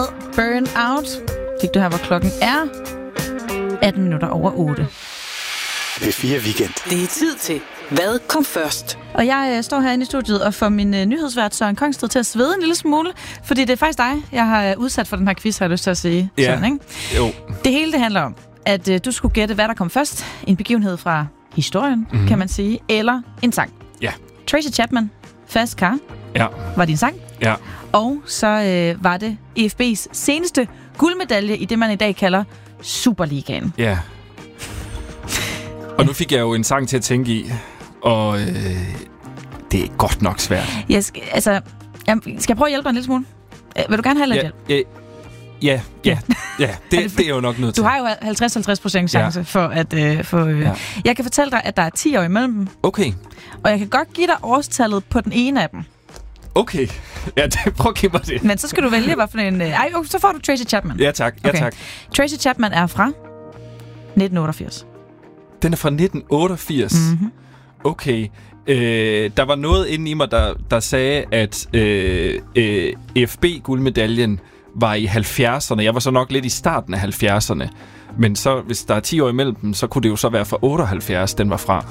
Burnout. Fik du her, hvor klokken er 18 minutter over 8. P4 Weekend. Det er tid til Hvad kom først? Og jeg står herinde i studiet og får min nyhedsvært Søren Kongsted til at svede en lille smule, fordi det er faktisk dig, jeg har udsat for den her quiz, har jeg lyst til at sige. Ja, Søren, ikke? Jo. Det hele det handler om, at du skulle gætte, hvad der kom først. En begivenhed fra historien, kan man sige, eller en sang. Ja. Tracy Chapman, Fast Car, var din sang. Ja. Og så var det EFB's seneste guldmedalje i det, man i dag kalder Superligaen. Ja. Og nu fik jeg jo en sang til at tænke i, og det er godt nok svært. Skal jeg prøve at hjælpe dig en lille smule? Vil du gerne have lidt hjælp? Ja. Det er jo nok nødt til. Du har jo 50-50% chance for at få... Jeg kan fortælle dig, at der er 10 år imellem dem. Okay. Og jeg kan godt give dig årstallet på den ene af dem. Okay. Ja, prøv at give mig det. Men så skal du vælge, hvad for en... så får du Tracy Chapman. Ja, tak. Ja, tak. Tracy Chapman er fra 1988. Den er fra 1988? Mm-hmm. Okay. Der var noget inde i mig, der sagde, at EFB-guldmedaljen var i 70'erne. Jeg var så nok lidt i starten af 70'erne. Men så, hvis der er 10 år imellem dem, så kunne det jo så være fra 78, den var fra.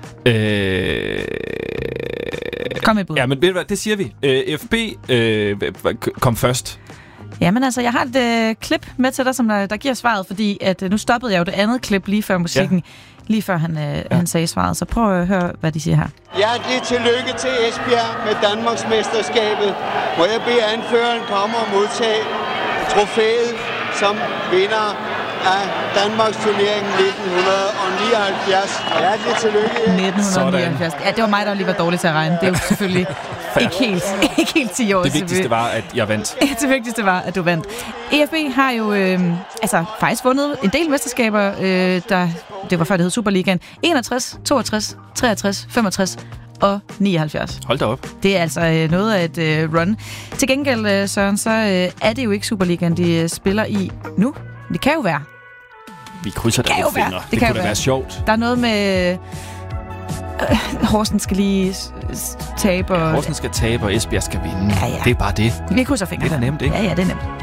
Kom med bud. Ja, men ved du hvad, det siger vi. EFB kom først. Jamen altså, jeg har et klip med til dig, som der giver svaret, fordi at nu stoppede jeg jo det andet klip lige før musikken, lige før han sagde svaret. Så prøv at høre, hvad de siger her. Hjertelig tillykke til Esbjerg med Danmarksmesterskabet. Må jeg bede anføreren komme og modtage trofæet som vinder af Danmarks turnering 1979. Hjertelig tillykke. 1979. Ja, det var mig, der lige var dårlig til at regne. Det er jo selvfølgelig ikke helt 10 år. Det vigtigste var, at jeg vandt. Det vigtigste var, at du vandt. EFB har jo faktisk vundet en del mesterskaber, det var før det hed Superligaen. 61, 62, 63, 65 og 79. Hold da op. Det er altså noget af et run. Til gengæld, Søren, så er det jo ikke Superligaen, de spiller i nu. Det kan jo være. Vi krydser der lidt fingre. Det kunne da være sjovt. Der er noget med... Horsens skal lige tabe. Horsens skal tabe, og Esbjerg skal vinde. Ja. Det er bare det. Vi krydser fingre. Det er da nemt, ikke? Ja, det er nemt.